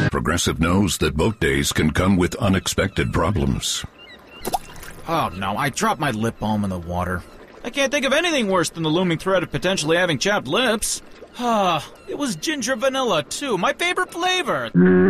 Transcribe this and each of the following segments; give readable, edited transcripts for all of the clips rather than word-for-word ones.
Progressive knows that boat days can come with unexpected problems. Oh no, I dropped my lip balm in the water. I can't think of anything worse than the looming threat of potentially having chapped lips. It was ginger vanilla, too, my favorite flavor.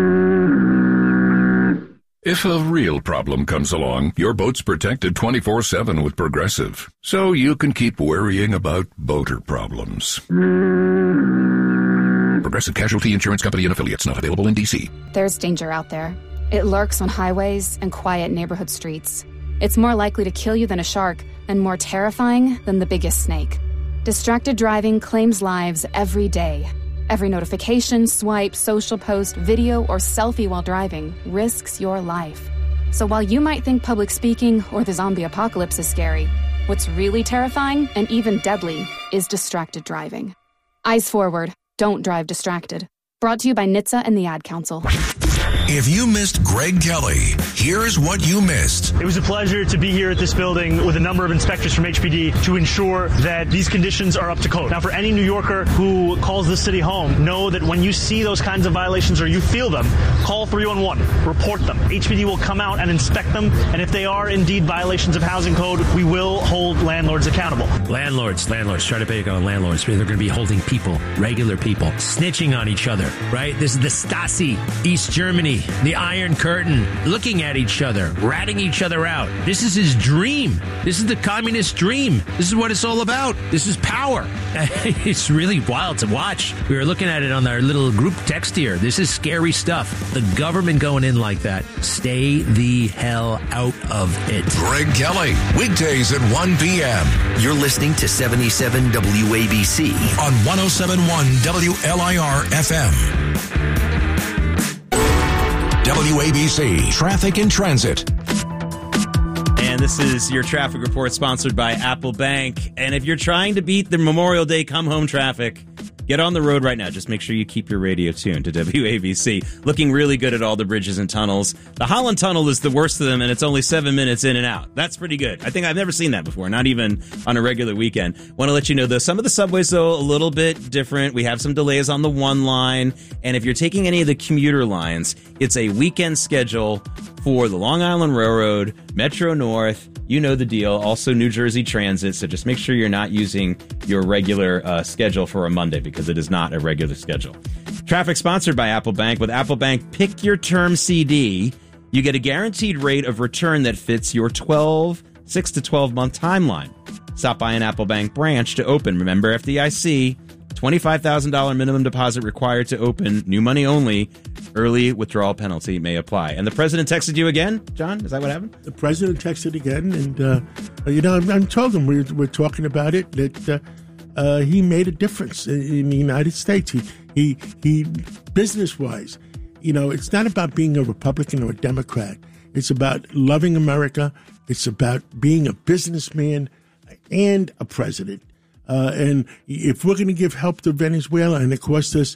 If a real problem comes along, your boat's protected 24/7 with Progressive, so you can keep worrying about boater problems. Progressive Casualty Insurance Company and Affiliates, not available in D.C. There's danger out there. It lurks on highways and quiet neighborhood streets. It's more likely to kill you than a shark, and more terrifying than the biggest snake. Distracted driving claims lives every day. Every notification, swipe, social post, video, or selfie while driving risks your life. So while you might think public speaking or the zombie apocalypse is scary, what's really terrifying and even deadly is distracted driving. Eyes forward. Don't drive distracted. Brought to you by NHTSA and the Ad Council. If you missed Greg Kelly, here's what you missed. It was a pleasure to be here at this building with a number of inspectors from HPD to ensure that these conditions are up to code. Now, for any New Yorker who calls this city home, know that when you see those kinds of violations or you feel them, call 311, report them. HPD will come out and inspect them, and if they are indeed violations of housing code, we will hold landlords accountable. Landlords, try to pick on landlords. They're going to be holding people, regular people, snitching on each other, right? This is the Stasi, East Germany, the Iron Curtain, looking at each other, ratting each other out. This is his dream. This is the communist dream. This is what it's all about. This is power. It's really wild to watch. We were looking at it on our little group text here. This is scary stuff. The government going in like that. Stay the hell out of it. Greg Kelly, weekdays at 1 p.m. You're listening to 77 WABC on 107.1 WLIR FM. WABC Traffic and Transit. And this is your traffic report sponsored by Apple Bank. And if you're trying to beat the Memorial Day come home traffic, get on the road right now. Just make sure you keep your radio tuned to WABC. Looking really good at all the bridges and tunnels. The Holland Tunnel is the worst of them, and it's only 7 minutes in and out. That's pretty good. I think I've never seen that before, not even on a regular weekend. Want to let you know, though, some of the subways, though, a little bit different. We have some delays on the one line. And if you're taking any of the commuter lines, it's a weekend schedule for the Long Island Railroad, Metro North, you know the deal, also New Jersey Transit, so just make sure you're not using your regular schedule for a Monday, because it is not a regular schedule. Traffic sponsored by Apple Bank. With Apple Bank, pick your term CD. You get a guaranteed rate of return that fits your 6 to 12-month timeline. Stop by an Apple Bank branch to open. Remember, FDIC, $25,000 minimum deposit required to open, new money only. Early withdrawal penalty may apply. And the president texted you again, John? Is that what happened? The president texted again, and I told him we're talking about it, that he made a difference in the United States. He business-wise, it's not about being a Republican or a Democrat. It's about loving America. It's about being a businessman and a president. And if we're going to give help to Venezuela and it costs us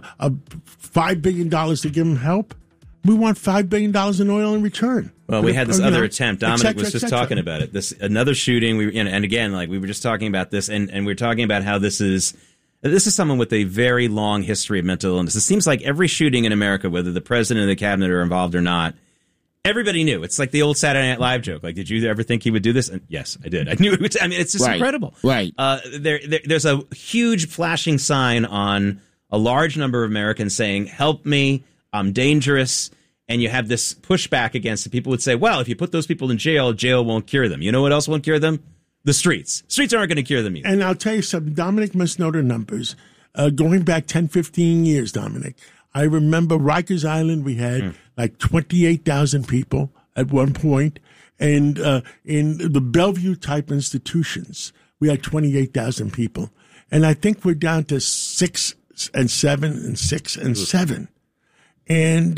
$5 billion to give them help, we want $5 billion in oil in return. Well, we had this other attempt. Dominic was just talking about it. Another shooting. And again, like we were just talking about this, and we were talking about how this is someone with a very long history of mental illness. It seems like every shooting in America, whether the president and the cabinet are involved or not, everybody knew. It's like the old Saturday Night Live joke. Like, did you ever think he would do this? And yes, I did. I knew it would. I mean, it's just incredible. Right. There's a huge flashing sign on a large number of Americans saying, help me, I'm dangerous. And you have this pushback against it. People would say, well, if you put those people in jail, jail won't cure them. You know what else won't cure them? The streets. Streets aren't going to cure them either. And I'll tell you something. Dominic must know the numbers. Going back 10, 15 years, Dominic, I remember Rikers Island, we had like 28,000 people at one point. And in the Bellevue-type institutions, we had 28,000 people. And I think we're down to 6 and 7 and 6 and 7. And,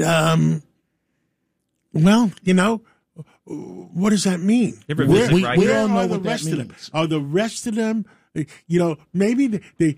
well, what does that mean? We all know are the what that rest of means. them? Are the rest of them, maybe they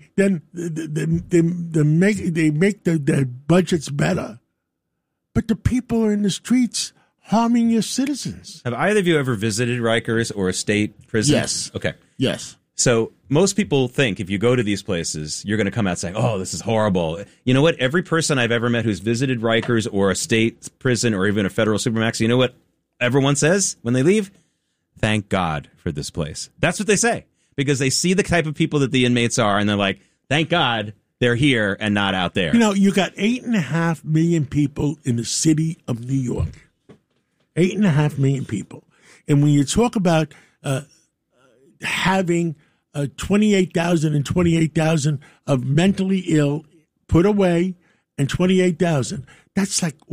make their budgets better, but the people are in the streets harming your citizens. Have either of you ever visited Rikers or a state prison? Yes. Okay. Yes. So most people think if you go to these places, you're going to come out saying, oh, this is horrible. You know what? Every person I've ever met who's visited Rikers or a state prison or even a federal supermax, you know what everyone says when they leave? Thank God for this place. That's what they say, because they see the type of people that the inmates are, and they're like, thank God they're here and not out there. You know, you got 8.5 million people in the city of New York. 8.5 million people. And when you talk about having 28,000 and 28,000 of mentally ill put away and 28,000, that's like